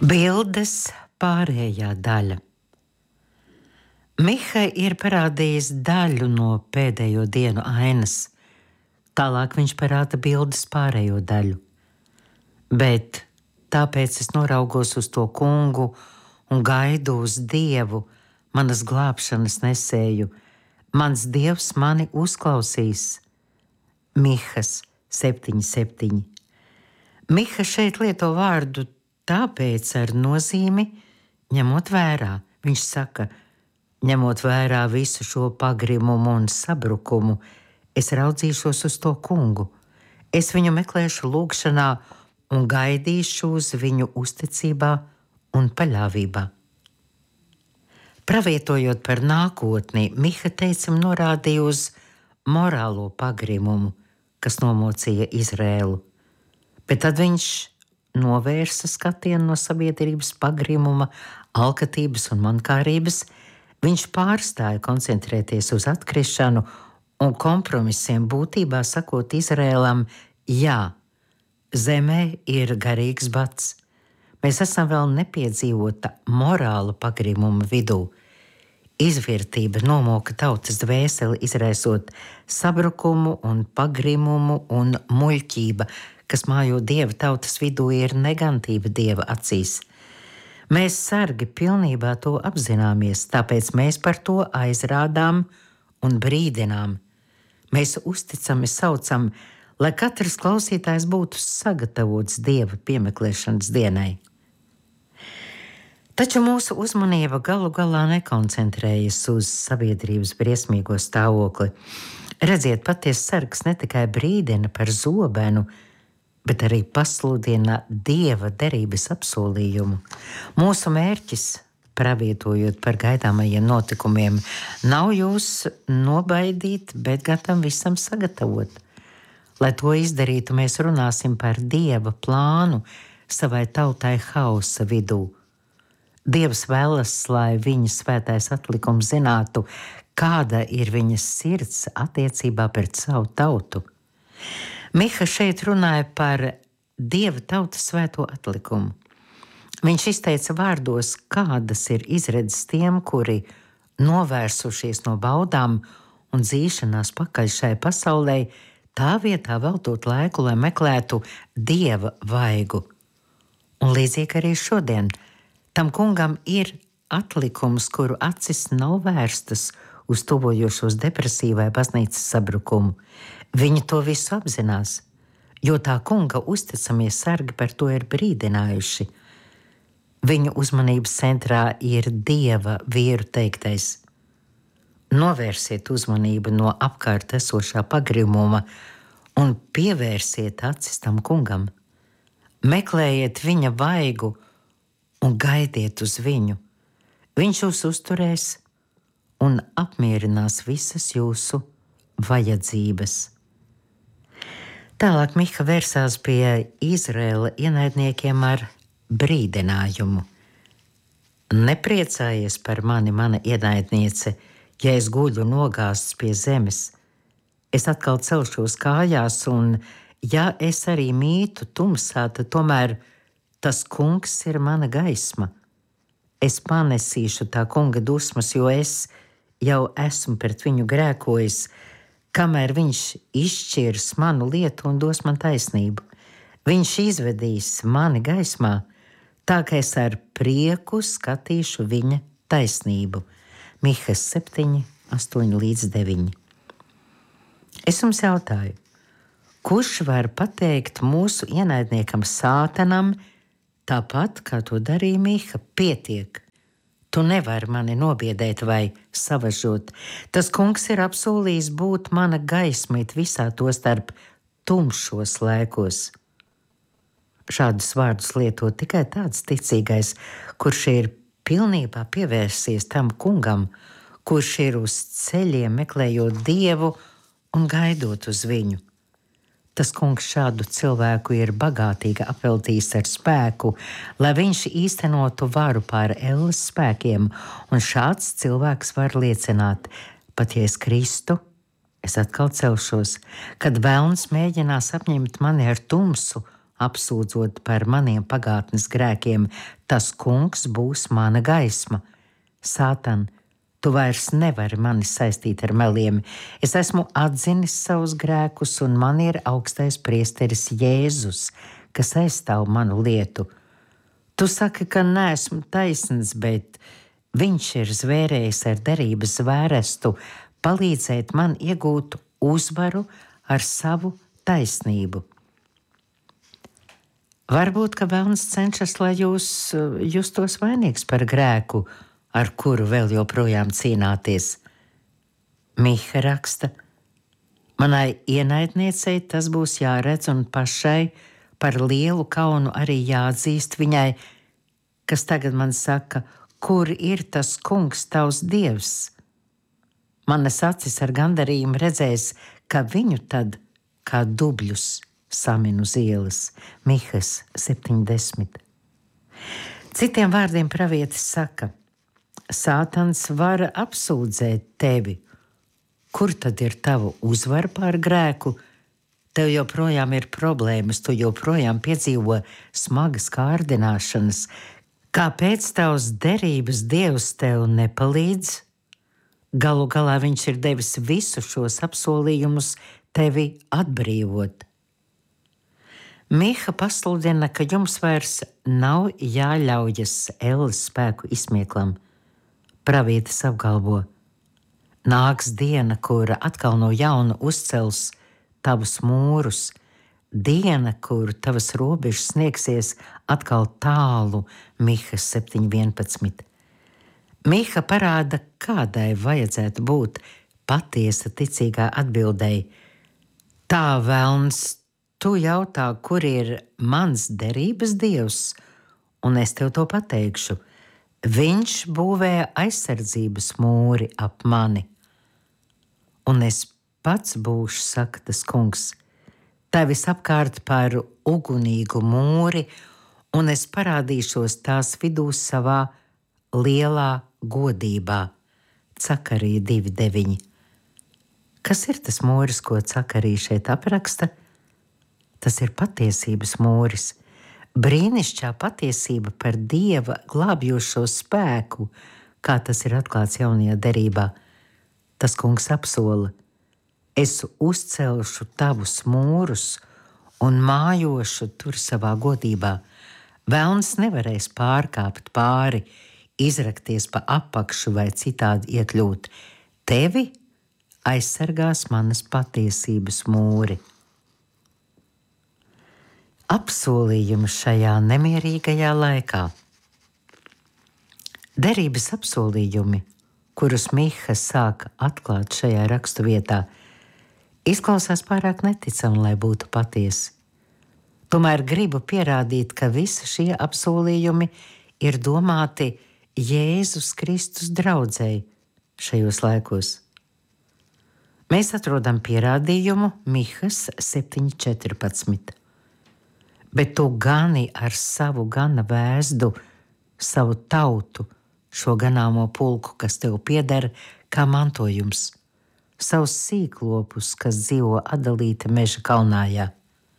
Bildes pārējā daļa. Miha ir parādījis daļu no pēdējo dienu ainas. Tālāk viņš parāda bildes pārējo daļu. Bet tāpēc es noraugos uz to kungu un gaidu uz Dievu, manas glābšanas nesēju. Mans Dievs mani uzklausīs. Mihas 7:7. Miha šeit lieto vārdu tāpēc ar nozīmi ņemot vērā. Viņš saka, ņemot vērā visu šo pagrimumu un sabrukumu, es raudzīšos uz to kungu. Es viņu meklēšu lūgšanā un gaidīšu uz viņu uzticībā un paļāvībā. Pravietojot par nākotni, Miha teicam norādīja uz morālo pagrimumu, kas nomocīja Izrēlu. Bet tad viņš novērsa skatienu no sabiedrības pagrimuma, alkatības un mankārības. Viņš pārstāja koncentrēties uz atkrišanu un kompromisiem, būtībā sakot Izrēlam, jā, zemē ir garīgs bats. Mēs esam vēl nepiedzīvota morāla pagrimuma vidū. Izvērtība nomoka tautas dvēseli, izraisot sabrukumu un pagrimumu, un muļķība, kas mājo Dieva tautas vidū, ir negantība Dieva acīs. Mēs sargi pilnībā to apzināmies, tāpēc mēs par to aizrādām un brīdinām. Mēs uzticami saucam, lai katrs klausītājs būtu sagatavots Dieva piemeklēšanas dienai. Taču mūsu uzmanība galu galā nekoncentrējas uz sabiedrības briesmīgo stāvokli. Redziet, patiesa sargs ne tikai brīdina par zobenu, bet arī pasludina Dieva derības apsolījumu. Mūsu mērķis, pravietojot par gaidāmajiem notikumiem, nav jūs nobaidīt, bet gan tam visam sagatavot. Lai to izdarītu, mēs runāsim par Dieva plānu savai tautai hausa vidū. Dievs vēlas, lai viņa svētais atlikums zinātu, kāda ir viņas sirds attiecībā pret savu tautu. Miha šeit runāja par Dieva tautas svēto atlikumu. Viņš izteica vārdos, kādas ir izredzes tiem, kuri novērsušies no baudām un dzīšanās pakaļ šai pasaulē, tā vietā veltot laiku, lai meklētu Dieva vaigu. Un līdzīgi arī šodien tam kungam ir atlikums, kuru acis nav vērstas uz tuvojošos depresiju vai baznīcas sabrukumu. Viņi to visu apzinās, jo tā kunga uzticamie sargi par to ir brīdinājuši. Viņu uzmanības centrā ir Dieva vīru teiktais. Novērsiet uzmanību no apkārt esošā pagrimuma un pievērsiet acis tam kungam. Meklējiet viņa vaigu un gaidiet uz viņu. Viņš jūs uzturēs un apmierinās visas jūsu vajadzības. Tālāk Miha vērsās pie Izraēla ienaidniekiem ar brīdinājumu. Nepriecājies par mani, mana ienaidniece, ja es guļu nogāzts pie zemes. Es atkal celšos kājās, un ja es arī mītu tumsā, tad tomēr tas kungs ir mana gaisma. Es panesīšu tā kunga dusmas, jo es jau esmu pret viņu grēkojis, kamēr viņš izšķirs manu lietu un dos man taisnību. Viņš izvedīs mani gaismā, tā ka es ar prieku skatīšu viņa taisnību. Mihas 7:8-9. Es jums jautāju, kurš var pateikt mūsu ienaidniekam Sātanam, tāpat kā to darīja Miha? Pietiek! Tu nevari mani nobiedēt vai savažot. Tas kungs ir apsolījis būt mana gaismīt visā to starp tumšos laikos. Šādus vārdus lieto tikai tāds ticīgais, kurš ir pilnībā pievērsies tam kungam, kurš ir uz ceļiem meklējot Dievu un gaidot uz viņu. Tas kungs šādu cilvēku ir bagātīgi apveltījis ar spēku, lai viņš īstenotu varu pār elles spēkiem, un šāds cilvēks var liecināt, pat ja es kristu, es atkal celšos, kad velns mēģinās apņemt mani ar tumsu apsūdzot par maniem pagātnes grēkiem, tas kungs būs mana gaisma. Sātan, tu vairs nevari mani saistīt ar meliem. Es esmu atzinis savus grēkus, un man ir augstais priesteris Jēzus, kas aizstāv manu lietu. Tu saki, ka neesmu taisns, bet viņš ir zvērējis ar derības zvērestu, palīdzēt man iegūt uzvaru ar savu taisnību. Varbūt, ka velns cenšas, lai jūs justos vainīgs par grēku, ar kuru vēl joprojām cīnāties. Miha raksta: manai ienaidniecei tas būs jāredz, un pašai par lielu kaunu arī jāatzīst viņai, kas tagad man saka, kur ir tas kungs tavs dievs. Manas acis ar gandarījumu redzēs, ka viņu tad kā dubļus samin uz ielas. Mihas 70. Citiem vārdiem pravietis saka: Sātans var apsūdzēt tevi. Kur tad ir tava uzvara pār grēku? Tev joprojām ir problēmas, tu joprojām piedzīvo smagas kārdināšanas. Kāpēc tavs derības dievs tev nepalīdz? Galu galā viņš ir devis visus šos apsolījumus tevi atbrīvot. Miha pasludina, ka jums vairs nav jāļaujas elles spēku izsmieklam. Pravietis apgalvo: nāks diena, kura atkal no jauna uzcels tavus mūrus, diena, kur tavas robežas sniegsies atkal tālu. Miha 7.11. Miha parāda, kādai vajadzētu būt patiesa ticīgā atbildēji. Tā, velns, tu jautā, kur ir mans derības dievs, un es tev to pateikšu. Viņš būvēja aizsardzības mūri ap mani. Un es pats būšu, saka tas kungs, tevis apkārt par ugunīgu mūri, un es parādīšos tās vidū savā lielā godībā. Cakarija 2.9. Kas ir tas mūris, ko Cakarija šeit apraksta? Tas ir patiesības mūris. Brīnišķīgā patiesība par Dieva glābjošo spēku, kā tas ir atklāts jaunajā derībā. Tas kungs apsola: es uzcelšu tavus mūrus un mājošu tur savā godībā. Velns nevarēs pārkāpt pāri, izrakties pa apakšu vai citādi iekļūt. Tevi aizsargās manas patiesības mūri. Apsolījumi šajā nemierīgajā laikā. Derības apsolījumi, kurus Miha sāka atklāt šajā raksturvietā, izklausās pārāk neticami, lai būtu patiesi. Tomēr gribu pierādīt, ka visi šie apsolījumi ir domāti Jēzus Kristus draudzei šajos laikos. Mēs atrodam pierādījumu Mihas 7.14. Bet tu gani ar savu gana vēzdu, savu tautu, šo ganāmo pulku, kas tev pieder kā mantojums, savus sīklopus, kas dzīvo atdalīti meža kalnājā.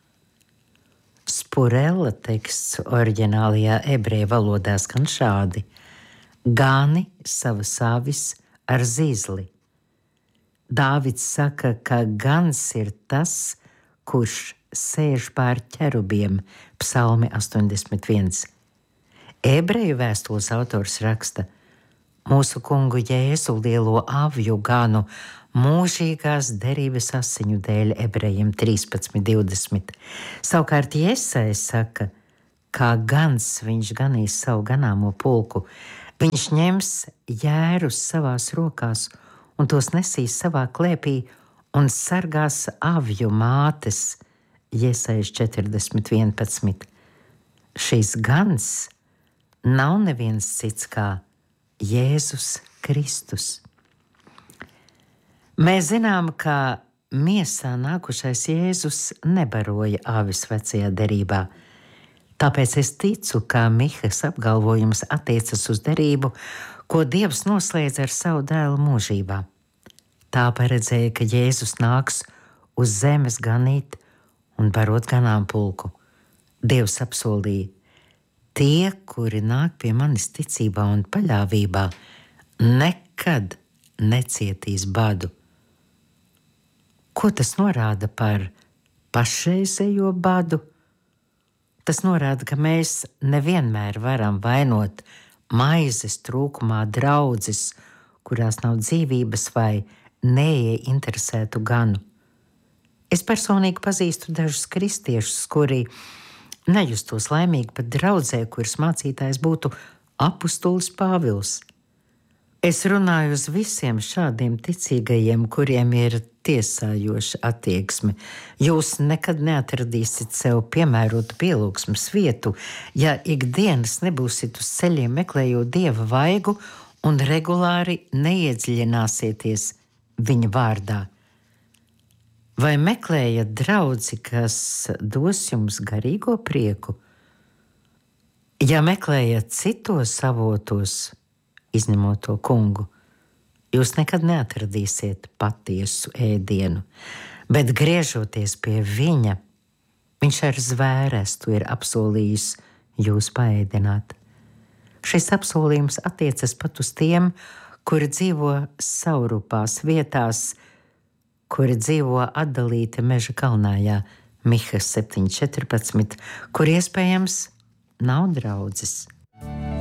Spurella teksts oriģinālajā ebreju valodā skan šādi: gani savas avis ar zīzli. Dāvids saka, ka gans ir tas, kurš sēž pār ķerubiem, Psalmi 81. Ebreju vēstules autors raksta: mūsu kungu Jēzu lielo avju ganu mūžīgās derības asiņu dēļ, Ebrejiem 13.20. Savukārt Jesai saka, kā gans viņš ganīs savu ganāmo pulku. Viņš ņems jērus savās rokās un tos nesīs savā klēpī un sargās avju mātes, Jesajas 40.11. Šis gans nav neviens cits kā Jēzus Kristus. Mēs zinām, ka miesā nākušais Jēzus nebaroja avis vecajā derībā. Tāpēc es ticu, ka Mihas apgalvojums attiecas uz derību, ko Dievs noslēdz ar savu dēlu mūžībā. Tā paredzēja, ka Jēzus nāks uz zemes ganīt un barot ganāmpulku. Dievs apsolīja: tie, kuri nāk pie manis ticībā un paļāvībā, nekad necietīs badu. Ko tas norāda par pašreizējo badu? Tas norāda, ka mēs nevienmēr varam vainot maizes trūkumā draudzes, kurās nav dzīvības vai neieinteresētu ganu. Es personīgi pazīstu dažus kristiešus, kuri nejustos laimīgi pat draudzē, kuras mācītājs būtu apustulis Pāvils. Es runāju uz visiem šādiem ticīgajiem, kuriem ir tiesājoša attieksme. Jūs nekad neatradīsiet sev piemērotu pielūgsmes vietu, ja ikdienas nebūsiet uz ceļiem meklējot Dieva vaigu un regulāri neiedziļināsieties viņa vārdā. Vai meklējat draudzi, kas dos jums garīgo prieku? Ja meklējat citos avotos, izņemot to kungu, jūs nekad neatradīsiet patiesu ēdienu, bet griežoties pie viņa, viņš ar zvērestu ir apsolījis jūs paēdināt. Šis apsolījums attiecas pat uz tiem, kuri dzīvo saurupās vietās, kuri dzīvo atdalīti meža kalnājā, Miha 7.14, kur iespējams nav draudzes.